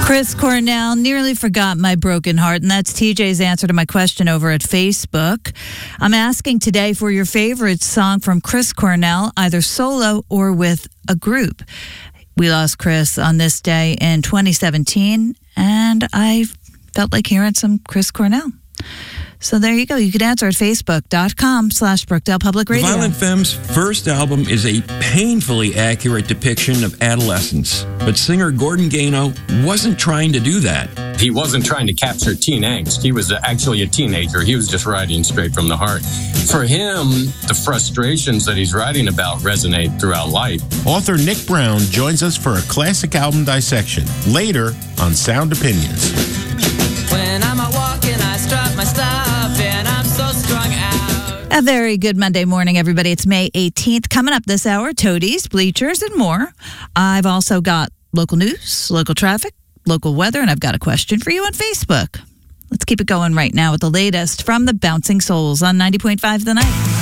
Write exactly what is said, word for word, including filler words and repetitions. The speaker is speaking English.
Chris Cornell, Nearly Forgot My Broken Heart, and that's T J's answer to my question over at Facebook. I'm asking today for your favorite song from Chris Cornell, either solo or with a group. We lost Chris on this day in twenty seventeen, and I felt like hearing some Chris Cornell. So there you go. You could answer at facebook.com slash Brookdale Public Radio. The Violent Femmes' first album is a painfully accurate depiction of adolescence. But singer Gordon Gano wasn't trying to do that. He wasn't trying to capture teen angst. He was actually a teenager. He was just writing straight from the heart. For him, the frustrations that he's writing about resonate throughout life. Author Nick Brown joins us for a classic album dissection later on Sound Opinions. When I'm out walking, I strut my stuff, and I'm so strung out. A very good Monday morning, everybody. It's May eighteenth. Coming up this hour, toadies, bleachers, and more. I've also got local news, local traffic, local weather, and I've got a question for you on Facebook. Let's keep it going right now with the latest from the Bouncing Souls on ninety point five The Night.